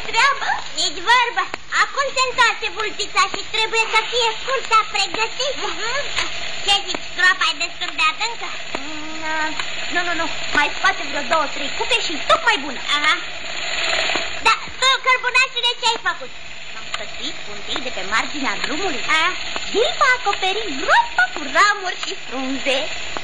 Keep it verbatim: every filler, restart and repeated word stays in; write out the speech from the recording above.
treabă? Nici vorbă. Acum se întoarce vulpița și trebuie să fie cursa pregătită. Uh-huh. Ce zici, groapa e destul de adâncă? Mm, nu, nu, nu, mai scoate vreo două, trei cupe și tocmai bună. Aha. Da, tu, cărbunașule, ce ai făcut? M-am stătuit un pic de pe marginea drumului. A? Gilpa a acoperit groapa cu ramuri și frunze.